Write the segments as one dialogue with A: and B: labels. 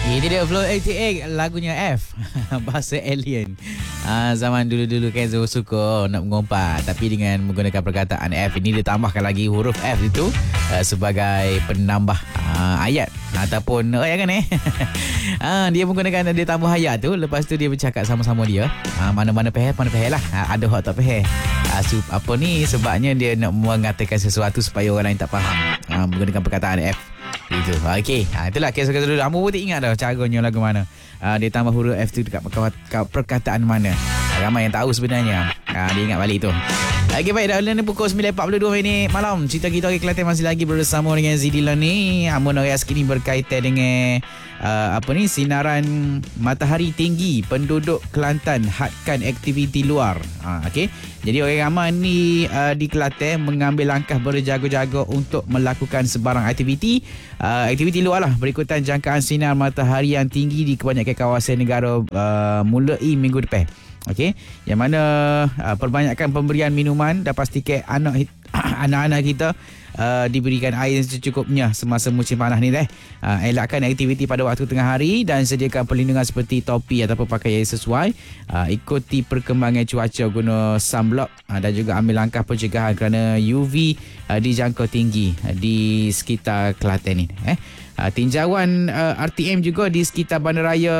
A: Ini dia Flow 88 lagunya F. Bahasa alien. Zaman dulu-dulu kan Zul suka nak mengumpat, tapi dengan menggunakan perkataan F ini dia tambahkan lagi huruf F itu sebagai penambah ayat ataupun ayat kan dia menggunakan, dia tambah ayat tu, lepas tu dia bercakap sama-sama dia. Mana-mana faham, mana faham lah. Ada hak tak faham. Apa ni sebabnya dia nak mengatakan sesuatu supaya orang lain tak faham. Menggunakan perkataan F. Itu. Okey. Itulah kisah-kisah dulu. Ambo pun tak ingat dah caranya lagu mana. Dia tambah huruf F tu dekat perkataan mana. Ramai yang tahu sebenarnya. Dia ingat balik tu. Okey, baik, dah ni pukul 9.42 malam. Cerita kita di Kelantan masih lagi bersama dengan Zidilon ni. Amun Orias kini berkaitan dengan sinaran matahari tinggi. Penduduk Kelantan hadkan aktiviti luar. Okey. Jadi orang ramai ni di Kelantan mengambil langkah berjaga-jaga untuk melakukan sebarang aktiviti luar lah, berikutan jangkaan sinar matahari yang tinggi di kebanyakan kawasan negara mulai minggu depan. Okey, yang mana perbanyakan pemberian minuman dan pastikan anak-anak kita diberikan air secukupnya semasa musim panas ni elakkan aktiviti pada waktu tengah hari dan sediakan perlindungan seperti topi ataupun pakaian sesuai. Ikuti perkembangan cuaca guna sunblock dan juga ambil langkah pencegahan kerana UV dijangkau tinggi di sekitar Kelantan ni. Tinjauan RTM juga di sekitar bandaraya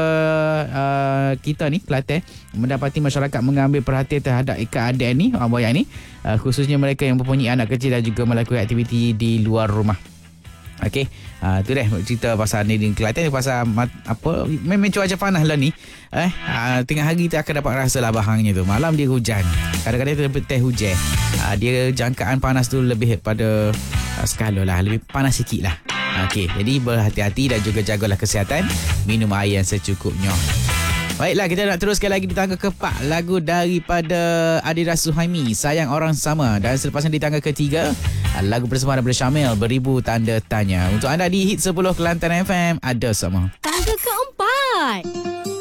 A: kita ni Kelantan mendapati masyarakat mengambil perhatian terhadap keadaan ni, orang boyak ni, khususnya mereka yang mempunyai anak kecil dan juga melakukan aktiviti di luar rumah. Okey, tu dah cerita pasal ni di Kelantan, pasal memang cuaca panas lah ni. Tengah hari tu akan dapat rasa lah bahangnya tu. Malam dia hujan, kadang-kadang teh hujan. Dia jangkaan panas tu lebih pada skala lah, lebih panas sikit lah. Okey, jadi berhati-hati dan juga jagalah kesihatan, minum air yang secukupnya. Baiklah, kita nak teruskan lagi di tangga keempat, lagu daripada Adira Suhaimi, Sayang Orang Sama. Dan selepasnya di tangga ketiga, lagu bersama daripada Syamil, Beribu Tanda Tanya. Untuk anda di Hit 10 Kelantan FM, Ada Sama.
B: Tangga keempat.